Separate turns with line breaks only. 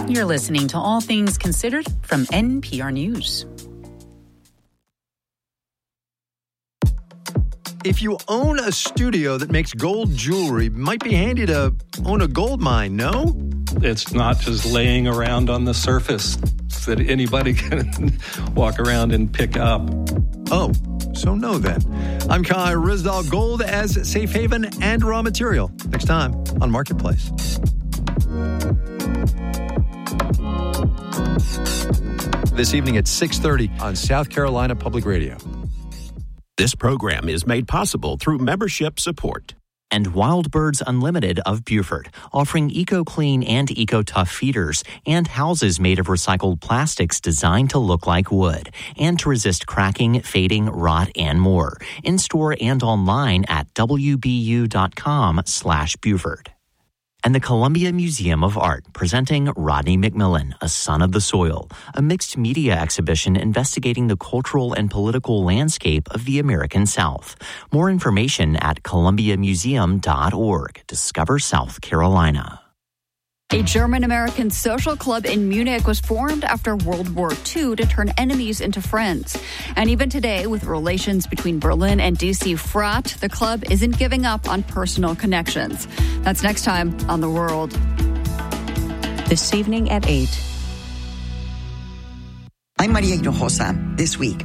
You're listening to All Things Considered from NPR News.
If you own a studio that makes gold jewelry, it might be handy to own a gold mine, no?
It's not just laying around on the surface that anybody can walk around and pick up.
Oh, so no then. I'm Kai Ryssdal. Gold as safe haven and raw material. Next time on Marketplace. This evening at 6:30 on South Carolina Public Radio.
This program is made possible through membership support.
And Wild Birds Unlimited of Buford, offering eco-clean and eco-tough feeders and houses made of recycled plastics designed to look like wood and to resist cracking, fading, rot, and more. In-store and online at wbu.com/Buford. And the Columbia Museum of Art presenting Rodney McMillan, A Son of the Soil, a mixed media exhibition investigating the cultural and political landscape of the American South. More information at columbiamuseum.org. Discover South Carolina.
A German-American social club in Munich was formed after World War II to turn enemies into friends. And even today, with relations between Berlin and D.C. fraught, the club isn't giving up on personal connections. That's next time on The World.
This evening at 8.
I'm Maria Hinojosa. This week,